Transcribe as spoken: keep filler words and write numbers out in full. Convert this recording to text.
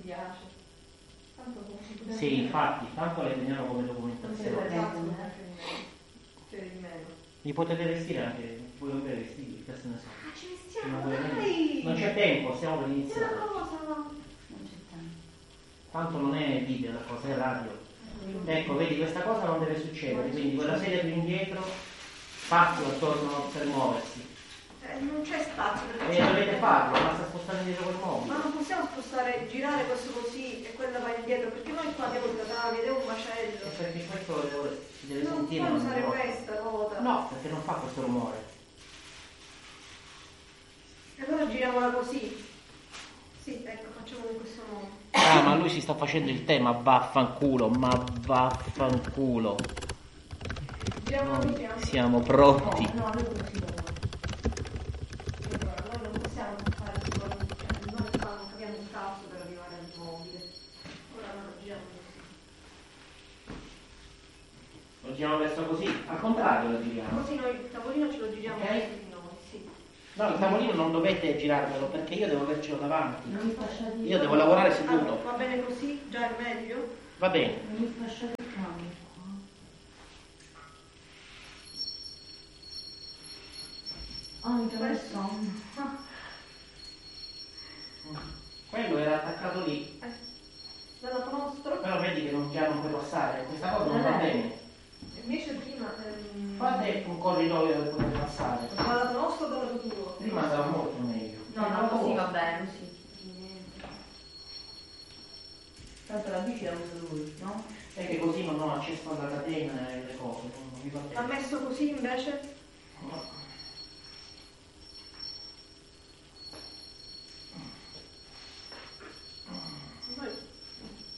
piace. Tanto non sì, infatti, tanto le teniamo come documentazione. Per il meno. Li potete vestire anche, voi non dovete vestire, che se ne so. Ah, ci vestiamo, Non, dai! non c'è tempo, stiamo per iniziare. Una cosa! Non c'è tempo. Tanto non è video la cosa, è radio. Ecco, vedi, questa cosa non deve succedere, quindi quella sedia più indietro, spazio attorno per muoversi. Eh, non c'è spazio per E dovete farlo, basta spostare indietro col mobile. Ma non possiamo spostare, girare questo così e quella va indietro, perché noi qua abbiamo il cavalli ed è un macello. E perché questo deve, si deve Non sentire. puoi usare non questa ruota. No, perché non fa questo rumore. E allora giriamola così. Sì, ecco, facciamo in questo modo. Ah, ma lui si sta facendo il tema, vaffanculo, ma vaffanculo. Giriamola Noi così. anche. siamo pronti. No, no, lui così lo vuole. Allora, noi non possiamo fare sicuramente, cioè, noi qua non capiamo un cazzo per arrivare al mobile. Ora noi lo giriamo così. Lo giriamo verso così, al contrario lo giriamo. Così noi il tavolino ce lo giriamo Ok. verso di noi, sì. No, il tavolino non dovete girarmelo perché io devo avercelo davanti. Non mi fasciate Io devo lavorare Allora, seduto. va bene così? Già è meglio? Va bene. Non mi fasciate il cambio qua. Ah, mi trovo il sonno. Quello era attaccato lì. Eh, dalla nostra. Però vedi che non, già non puoi passare. Questa cosa non va bene. Invece prima... Ehm, Fate un corridoio dove potete passare. dalla nostra o dalla tua? Prima andava molto meglio. No, no, così va bene, così. Niente. Tanto la bici la usa lui, no? È che così non ho accesso alla catena e le cose. Non vi fa Ha tempo. messo così invece? No.